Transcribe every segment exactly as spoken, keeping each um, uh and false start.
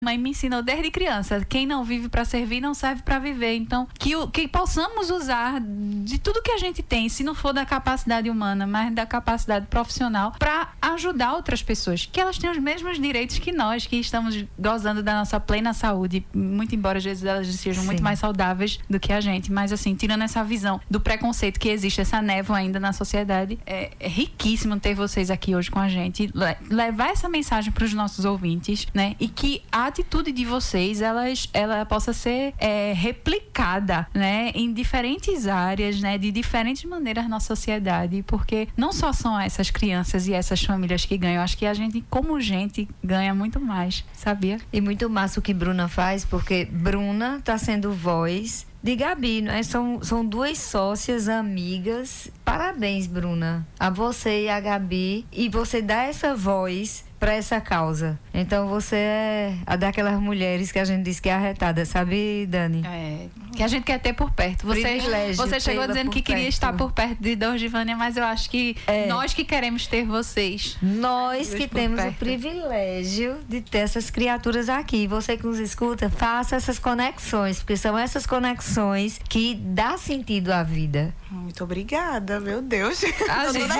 mãe me ensinou desde criança, quem não vive para servir não serve para viver. Então, que, o, que possamos usar de tudo que a gente tem, se não for da capacidade humana, mas da capacidade profissional, para ajudar outras pessoas, que elas tenham os mesmos direitos que nós, que estamos gozando da nossa plena saúde, muito embora às vezes elas sejam Sim. muito mais saudáveis do que a gente, mas assim, tirando essa visão do preconceito que existe, essa névoa ainda na sociedade, é, é riquíssimo ter vocês aqui hoje com a gente, le- levar essa mensagem para os nossos ouvintes, né, e que a atitude de vocês, elas, ela possa ser é, replicada, né, em diferentes áreas, né, de diferentes maneiras na sociedade, porque não só são essas crianças e essas famílias que ganham, acho que a gente, como gente, ganha muito mais, sabia? E muito massa o que Bruna faz, porque Bruna está sendo voz de Gabi, né? São, são duas sócias, amigas. Parabéns, Bruna, a você e a Gabi, e você dá essa voz para essa causa. Então você é a daquelas mulheres que a gente diz que é arretada, sabe, Dani? É, que a gente quer ter por perto. Você, você chegou dizendo que queria perto. estar por perto de Dorgivânia, mas eu acho que é. nós que queremos ter vocês. Nós que temos perto. o privilégio de ter essas criaturas aqui. Você que nos escuta, faça essas conexões, porque são essas conexões que dá sentido à vida. Muito obrigada, meu Deus. A, gente,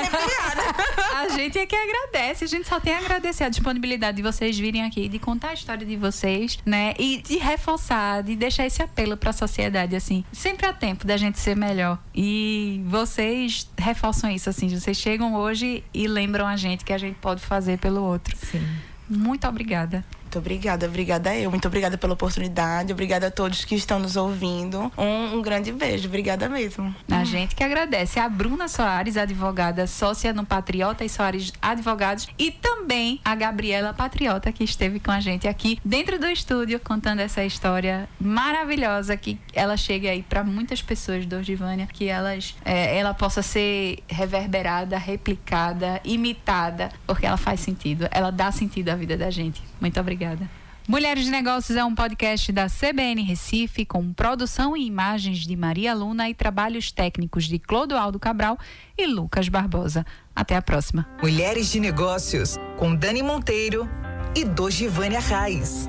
a gente é que agradece, a gente só tem a agradecer a disponibilidade de vocês virem aqui, de contar a história de vocês, né, e de reforçar, de deixar esse apelo para a sociedade, assim, sempre há tempo da gente ser melhor, e vocês reforçam isso, assim, vocês chegam hoje e lembram a gente que a gente pode fazer pelo outro. Sim. Muito obrigada. Muito obrigada, obrigada eu. Muito obrigada pela oportunidade. Obrigada a todos que estão nos ouvindo. Um, um grande beijo. Obrigada mesmo. A gente que agradece. A Bruna Soares, advogada, sócia no Patriota e Soares Advogados. E também a Gabriela Patriota, que esteve com a gente aqui dentro do estúdio, contando essa história maravilhosa, que ela chegue aí para muitas pessoas do Dorgivânia, que elas, é, ela possa ser reverberada, replicada, imitada, porque ela faz sentido. Ela dá sentido à vida da gente. Muito obrigada. Mulheres de Negócios é um podcast da C B N Recife, com produção e imagens de Maria Luna e trabalhos técnicos de Clodoaldo Cabral e Lucas Barbosa. Até a próxima. Mulheres de Negócios, com Dani Monteiro e Dorgivânia Reis.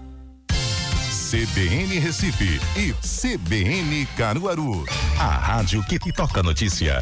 C B N Recife e C B N Caruaru. A rádio que toca notícia.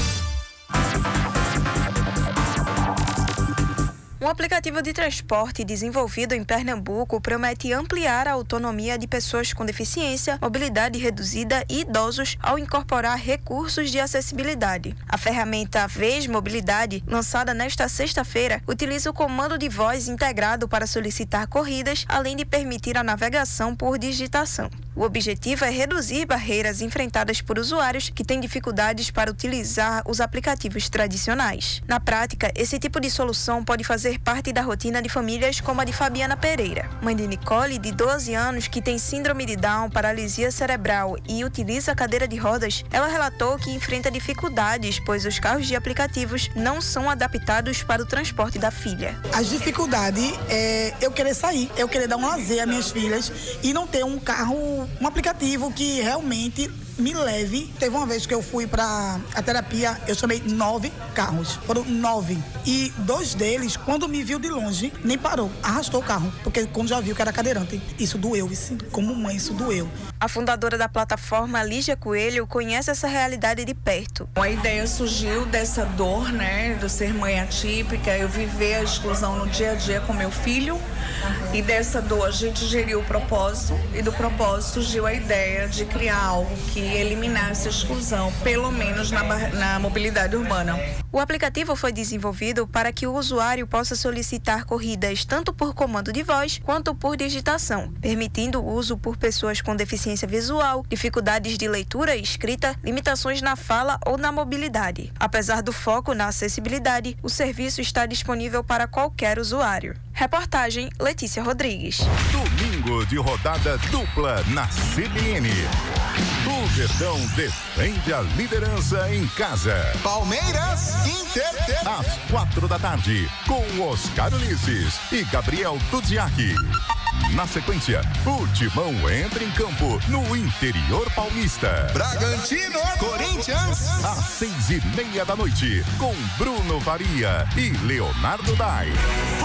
Um aplicativo de transporte desenvolvido em Pernambuco promete ampliar a autonomia de pessoas com deficiência, mobilidade reduzida e idosos ao incorporar recursos de acessibilidade. A ferramenta Vez Mobilidade, lançada nesta sexta-feira, utiliza o comando de voz integrado para solicitar corridas, além de permitir a navegação por digitação. O objetivo é reduzir barreiras enfrentadas por usuários que têm dificuldades para utilizar os aplicativos tradicionais. Na prática, esse tipo de solução pode fazer parte da rotina de famílias como a de Fabiana Pereira, mãe de Nicole, de doze anos, que tem síndrome de Down, paralisia cerebral e utiliza cadeira de rodas. Ela relatou que enfrenta dificuldades, pois os carros de aplicativos não são adaptados para o transporte da filha. As dificuldades é eu querer sair, eu querer dar um lazer às minhas filhas e não ter um carro, um aplicativo que realmente me leve. Teve uma vez que eu fui para a terapia, eu chamei nove carros, foram nove. E dois deles, quando me viu de longe, nem parou, arrastou o carro, porque quando já viu que era cadeirante. Isso doeu, isso, como mãe, isso doeu. A fundadora da plataforma, Lígia Coelho, conhece essa realidade de perto. A ideia surgiu dessa dor, né, de ser mãe atípica, eu viver a exclusão no dia a dia com meu filho, e dessa dor a gente geriu o propósito, e do propósito surgiu a ideia de criar algo que eliminasse a exclusão, pelo menos na, na mobilidade urbana. O aplicativo foi desenvolvido para que o usuário possa solicitar corridas tanto por comando de voz quanto por digitação, permitindo o uso por pessoas com deficiência visual, dificuldades de leitura e escrita, limitações na fala ou na mobilidade. Apesar do foco na acessibilidade, o serviço está disponível para qualquer usuário. Reportagem Letícia Rodrigues. Domingo de rodada dupla na C B N. O Verdão defende a liderança em casa. Palmeiras Inter. Às quatro da tarde, com Oscar Ulisses e Gabriel Tuziaki. Na sequência, o Timão entra em campo no interior paulista. Bragantino, Corinthians. Às seis e meia da noite, com Bruno Faria e Leonardo Dai.